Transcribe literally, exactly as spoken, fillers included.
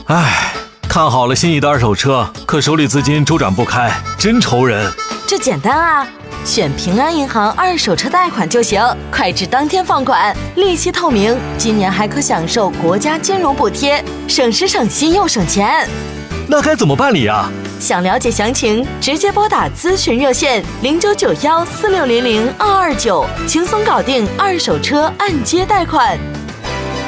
唉，看好了心仪的二手车，可手里资金周转不开，真愁人。 这简单啊，选平安银行二手车贷款就行，快至当天放款，利息透明，今年还可享受国家金融补贴，省时省心又省钱。 那该怎么办理啊？ 想了解详情，直接拨打咨询热线零九九幺四六零零二二九，轻松搞定二手车按揭贷款。